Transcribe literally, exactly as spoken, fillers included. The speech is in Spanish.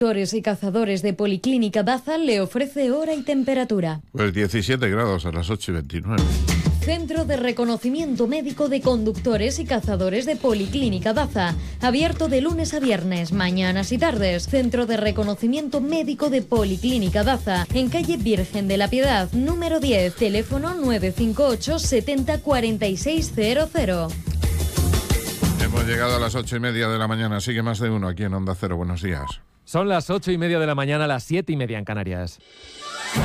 Conductores y cazadores de Policlínica Daza le ofrece hora y temperatura. Pues diecisiete grados a las ocho y veintinueve. Centro de Reconocimiento Médico de Conductores y Cazadores de Policlínica Daza. Abierto de lunes a viernes, mañanas y tardes. Centro de Reconocimiento Médico de Policlínica Daza. En calle Virgen de la Piedad, número diez. Teléfono nueve cinco ocho setenta cuarenta y seis cero cero. Hemos llegado a las ocho y media de la mañana. Sigue Más de Uno aquí en Onda Cero. Buenos días. Son las ocho y media de la mañana, las siete y media en Canarias.